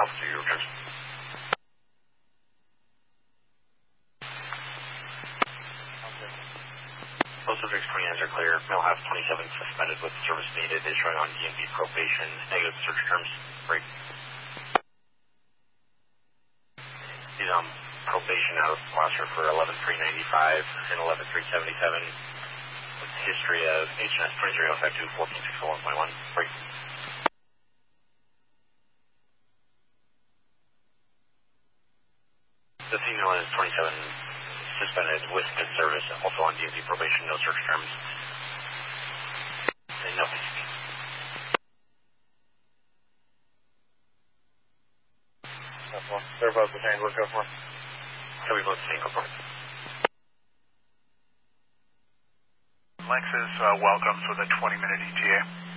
Alpha 2, your return. Both subjects 29s are clear. Male has 27 suspended with service needed. Is showing on DMV probation. Negative search terms. Break. He's on probation out of Gloucester for 11-395 and 11-377 with history of HNS 23052 1461.1. Break. The female is 27 suspended with good service, also on DMV probation, no search terms, and no history. They're both the same. We'll go for. Can we both the same? Go for it. Lexus welcomes with a 20-minute ETA.